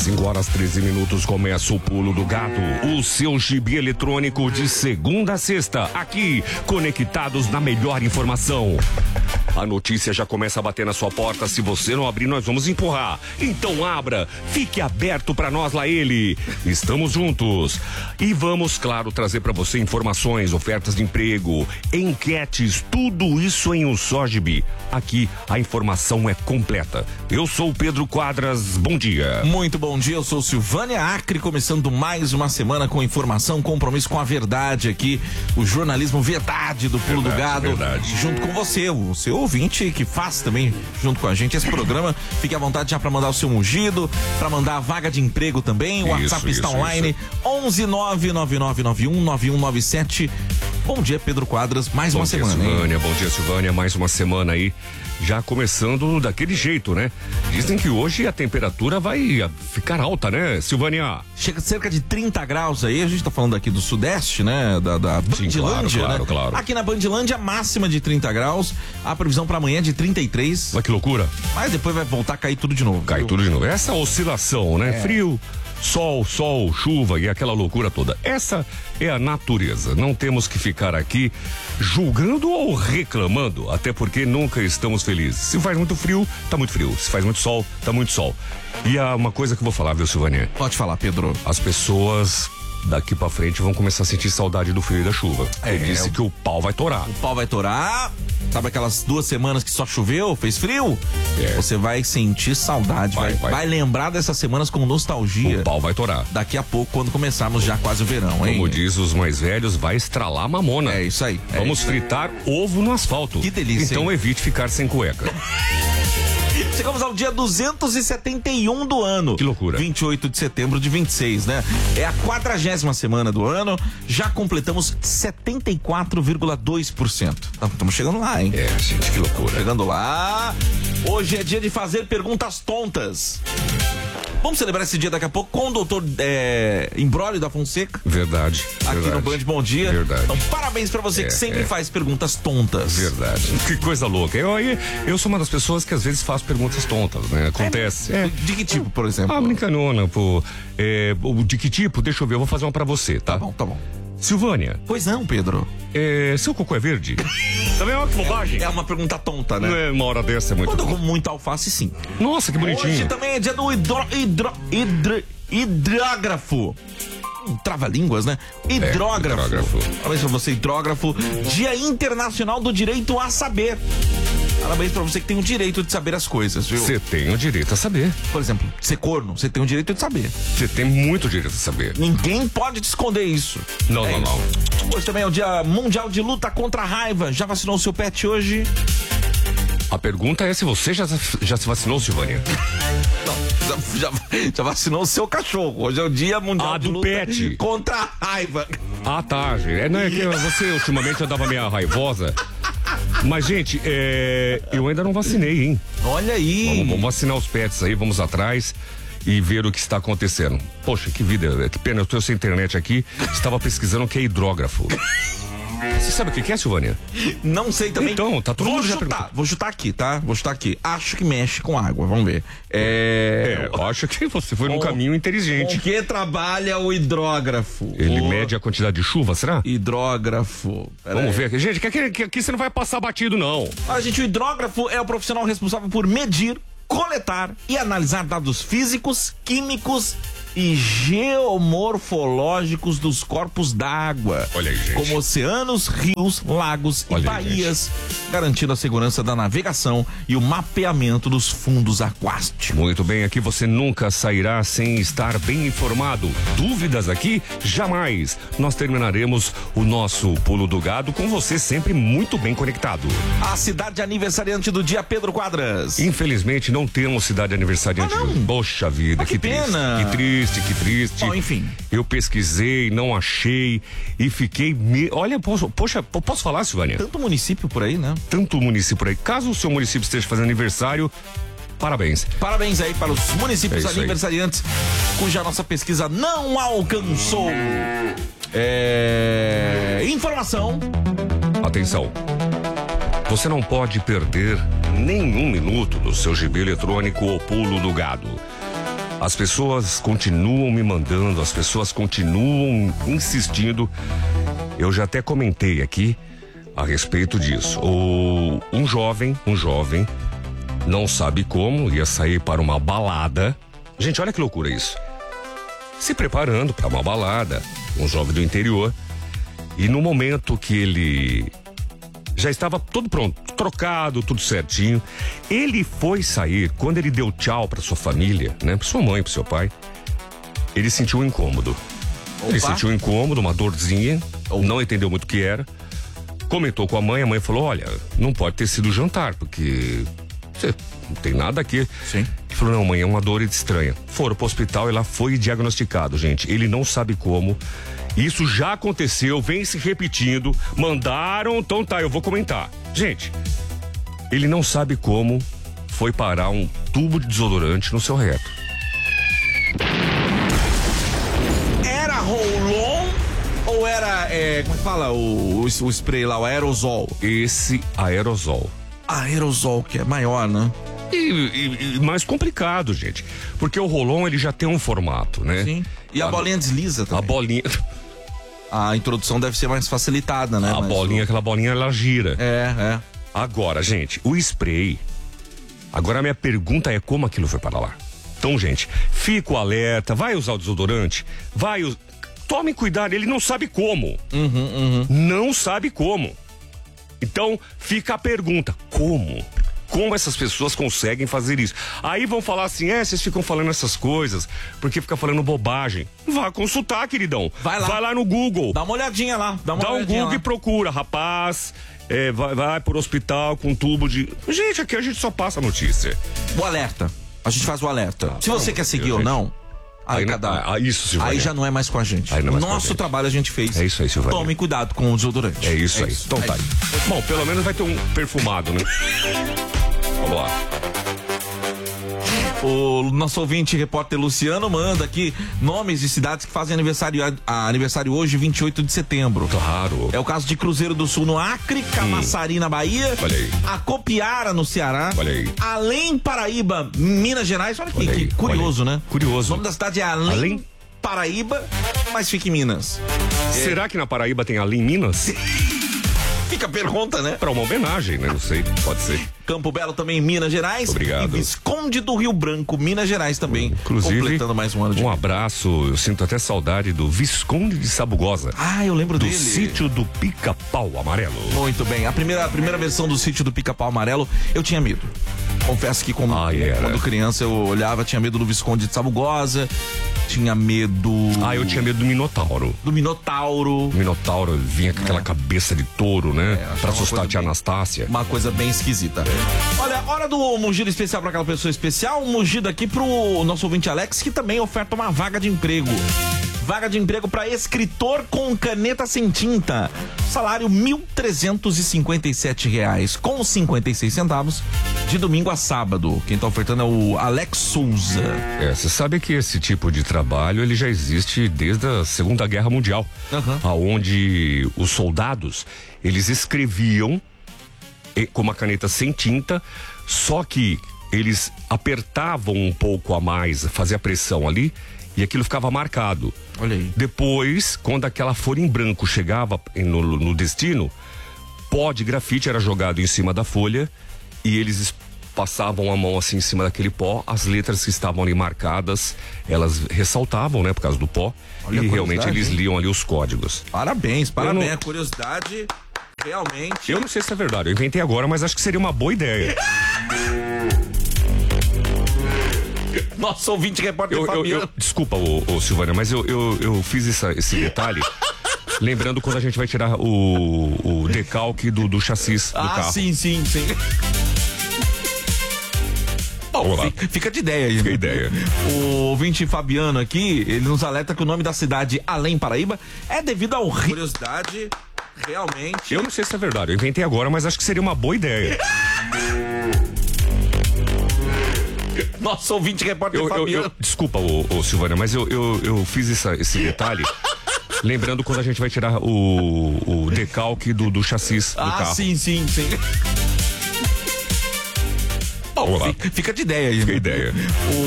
5h13, começa o Pulo do Gato, o seu gibi eletrônico de segunda a sexta, aqui, conectados na melhor informação. A notícia já começa a bater na sua porta. Se você não abrir, nós vamos empurrar. Então abra, fique aberto pra nós lá ele. Estamos juntos. E vamos, claro, trazer pra você informações, ofertas de emprego, enquetes, tudo isso em um só gibi. Aqui a informação é completa. Eu sou o Pedro Quadras, bom dia. Muito bom dia, eu sou Silvânia Acre, começando mais uma semana com informação, compromisso com a verdade aqui, o jornalismo verdade do Pulo do Gado. Verdade. Junto com você, o seu ouvinte que faz também junto com a gente esse programa. Fique à vontade já para mandar o seu mugido, para mandar a vaga de emprego também. O WhatsApp está online, 11999919197. Bom dia, Pedro Quadras, mais uma semana. Silvânia, bom dia, Silvânia, mais uma semana aí, já começando daquele jeito, né? Dizem que hoje a temperatura vai ficar alta, né, Silvânia? Chega cerca de 30 graus aí, a gente tá falando aqui do sudeste, né, da Bandilândia, né? Claro. Aqui na Bandilândia, máxima de 30 graus, a previsão pra amanhã é de 33. Mas que loucura. Mas depois vai voltar a cair tudo de novo. Cai tudo de novo. Essa oscilação, né? Frio, sol, chuva e aquela loucura toda. Essa é a natureza. Não temos que ficar aqui julgando ou reclamando, até porque nunca estamos felizes. Se faz muito frio, tá muito frio. Se faz muito sol, tá muito sol. E há uma coisa que eu vou falar, viu, Silvânia? Pode falar, Pedro. As pessoas daqui pra frente vão começar a sentir saudade do frio e da chuva. Eu disse que o pau vai torar. O pau vai torar. Sabe aquelas 2 semanas que só choveu, fez frio? É. Você vai sentir saudade, vai lembrar dessas semanas com nostalgia. O pau vai torar. Daqui a pouco, quando começarmos já quase o verão, hein? Como diz os mais velhos, vai estralar mamona. É isso aí. Vamos fritar ovo no asfalto. Que delícia, Então hein? evite ficar sem cueca. Chegamos ao dia 271 do ano. Que loucura. 28 de setembro de 26, né? É a 40ª semana do ano. Já completamos 74,2%. Estamos chegando lá, hein? É, gente, que loucura. Chegando lá. Hoje é dia de fazer perguntas tontas. Vamos celebrar esse dia daqui a pouco com o doutor Imbróglio da Fonseca. Verdade. Aqui no Band Bom Dia. Verdade. Então, parabéns pra você que sempre faz perguntas tontas. Verdade. Que coisa louca. Eu sou uma das pessoas que às vezes faz perguntas tontas, né? Acontece. De que tipo, por exemplo? Brincanona, pô. De que tipo? Deixa eu ver, eu vou fazer uma pra você, tá? Tá bom. Silvânia. Pois não, Pedro. Seu cocô é verde? Também é uma bobagem. É uma pergunta tonta, né? Não é uma hora dessa, é muito. Quando eu como muito alface, sim. Nossa, que bonitinho. Hoje também é dia do hidrógrafo. Trava-línguas, né? Hidrógrafo. Parabéns pra você, hidrógrafo. Dia Internacional do Direito a Saber. Parabéns pra você que tem o direito de saber as coisas, viu? Você tem o direito a saber. Por exemplo, ser corno, você tem o direito de saber. Você tem muito direito a saber. Ninguém pode te esconder isso. Não. Hoje também é o Dia Mundial de Luta contra a Raiva. Já vacinou o seu pet hoje? A pergunta é se você já se vacinou, Silvânia. Não, já vacinou o seu cachorro. Hoje é o Dia Mundial de Luta pet. contra a Raiva. Ah, tá, gente. Não é que você ultimamente andava meio raivosa. Mas, gente, eu ainda não vacinei, hein? Olha aí. Vamos vacinar os pets aí, vamos atrás e ver o que está acontecendo. Poxa, que vida, que pena, eu tô sem internet aqui, estava pesquisando o que é hidrógrafo. Você sabe o que é, Silvânia? Não sei também. Então, tá todo mundo já Vou chutar aqui, tá? Acho que mexe com água, vamos ver. Eu acho que você foi num caminho inteligente. Com que trabalha o hidrógrafo? Ele mede a quantidade de chuva, será? Hidrógrafo. Vamos ver. Gente, que aqui você não vai passar batido, não. Gente, o hidrógrafo é o profissional responsável por medir, coletar e analisar dados físicos, químicos e geomorfológicos dos corpos d'água. Olha aí, gente. Como oceanos, rios, lagos e baías, garantindo a segurança da navegação e o mapeamento dos fundos aquáticos. Muito bem, aqui você nunca sairá sem estar bem informado. Dúvidas aqui? Jamais. Nós terminaremos o nosso Pulo do Gado com você sempre muito bem conectado. A cidade aniversariante do dia, Pedro Quadras. Infelizmente não temos cidade aniversariante. Poxa vida, que pena. Que triste. Bom, enfim. Eu pesquisei, não achei e fiquei... Olha, posso falar, Silvânia? Tanto município por aí, né? Tanto município por aí. Caso o seu município esteja fazendo aniversário, parabéns. Parabéns aí para os municípios aniversariantes cuja nossa pesquisa não alcançou. Informação. Atenção. Você não pode perder nenhum minuto do seu gibi eletrônico O Pulo do Gado. As pessoas continuam me mandando, as pessoas continuam insistindo. Eu já até comentei aqui a respeito disso. Um jovem, não sabe como, ia sair para uma balada. Gente, olha que loucura isso. Se preparando para uma balada, um jovem do interior. E no momento que ele já estava todo pronto, trocado, tudo certinho, ele foi sair. Quando ele deu tchau para sua família, né, para sua mãe, para seu pai, ele sentiu um incômodo. Ele sentiu um incômodo, uma dorzinha, não entendeu muito o que era. Comentou com a mãe falou: olha, não pode ter sido jantar, porque não tem nada aqui. Sim. Ele falou: não, mãe, é uma dor estranha. Foram pro hospital e lá foi diagnosticado, gente. Ele não sabe como. Isso já aconteceu, vem se repetindo. Mandaram, então tá, eu vou comentar. Gente, ele não sabe como foi parar um tubo de desodorante no seu reto. Era roll-on ou era, como é que fala, o spray lá, o aerosol? Esse aerosol. Aerosol, que é maior, né? E mais complicado, gente. Porque o roll-on, ele já tem um formato, né? Sim. E a bolinha desliza também. A bolinha... A introdução deve ser mais facilitada, né? Aquela bolinha, ela gira. É. Agora, gente, o spray... Agora a minha pergunta é como aquilo foi para lá. Então, gente, fica o alerta, vai usar o desodorante, tome cuidado, ele não sabe como. Não sabe como. Então, fica a pergunta, como? Como essas pessoas conseguem fazer isso? Aí vão falar assim, vocês ficam falando essas coisas porque fica falando bobagem. Vá consultar, queridão. Vai lá no Google. Dá uma olhadinha lá. Dá um Google lá. E procura, rapaz, vai pro hospital com um tubo de... Gente, aqui a gente só passa a notícia. O alerta. A gente faz o alerta. Se você quer seguir ou não... Isso, Silvânia. Aí já não é mais com a gente. Nosso trabalho a gente fez. É isso aí, Silvânia. Tome cuidado com o desodorante. É isso aí. Então tá aí. Bom, pelo menos vai ter um perfumado, né? Vamos lá. O nosso ouvinte, repórter Luciano, manda aqui nomes de cidades que fazem aniversário hoje, 28 de setembro. Claro. É o caso de Cruzeiro do Sul no Acre, Camaçari na Bahia, olha aí. Acopiara no Ceará, olha aí. Além Paraíba, Minas Gerais. Olha que curioso, né? Curioso. O nome da cidade é Além Paraíba, mas fica em Minas. Será que na Paraíba tem Além Minas? Fica a pergunta, né? Pra uma homenagem, né? Não sei, pode ser. Campo Belo também, Minas Gerais. Obrigado. E Visconde do Rio Branco, Minas Gerais também. Inclusive, completando mais um ano de... Um abraço, eu sinto até saudade do Visconde de Sabugosa. Eu lembro dele. Do Sítio do Pica-Pau Amarelo. Muito bem. A primeira versão do Sítio do Pica-Pau Amarelo, eu tinha medo. Confesso que quando criança eu olhava, tinha medo do Visconde de Sabugosa, tinha medo... eu tinha medo do Minotauro. Do Minotauro. O Minotauro vinha com aquela cabeça de touro, né? Pra assustar a tia Anastácia. Uma coisa bem esquisita. Olha, hora do mugido especial pra aquela pessoa especial. Um mugido aqui pro nosso ouvinte Alex, que também oferta uma vaga de emprego. Vaga de emprego para escritor com caneta sem tinta. Salário R$ 1.357 com 56 centavos de domingo a sábado. Quem tá ofertando é o Alex Souza. Você sabe que esse tipo de trabalho ele já existe desde a Segunda Guerra Mundial, aonde os soldados eles escreviam com uma caneta sem tinta, só que eles apertavam um pouco a mais, fazia pressão ali e aquilo ficava marcado. Olha aí. Depois, quando aquela folha em branco chegava no destino, pó de grafite era jogado em cima da folha e eles passavam a mão assim em cima daquele pó, as letras que estavam ali marcadas, elas ressaltavam, né, por causa do pó. Olha, e realmente eles liam ali os códigos. Parabéns. A curiosidade, realmente... Eu não sei se é verdade, eu inventei agora, mas acho que seria uma boa ideia. Nosso ouvinte repórter Fabiano. Desculpa, Silvânia, mas eu fiz esse detalhe lembrando quando a gente vai tirar o decalque do chassis do carro. Sim. Bom, fica de ideia aí. Fica a ideia. O ouvinte Fabiano aqui, ele nos alerta que o nome da cidade Além Paraíba é devido ao rio. Curiosidade, realmente... Eu não sei se é verdade, eu inventei agora, mas acho que seria uma boa ideia. Nosso ouvinte repórter Fabiano. Desculpa, Silvânia, mas eu fiz esse detalhe lembrando quando a gente vai tirar o decalque do chassis do carro. Sim. Bom, fica de ideia aí. Fica a ideia.